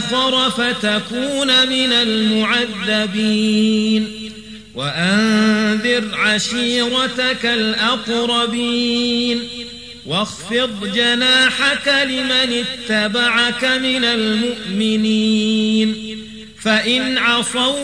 آخر فتكون من المعذبين وأنذر عشيرتك الأقربين واخفض جناحك لمن اتبعك من المؤمنين فإن عصوك